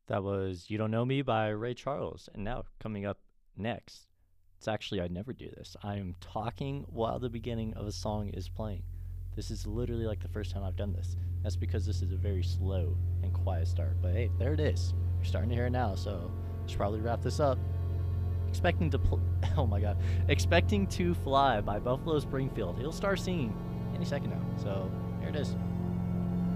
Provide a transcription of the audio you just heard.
That was You Don't Know Me by Ray Charles. And now, coming up next, it's actually, I never do this. I am talking while the beginning of a song is playing. This is literally like the first time I've done this. That's because this is a very slow and quiet start. But hey, there it is. You're starting to hear it now, so I should probably wrap this up. Expecting to oh my god. Expecting to Fly by Buffalo Springfield. He'll start singing any second now. So here it is.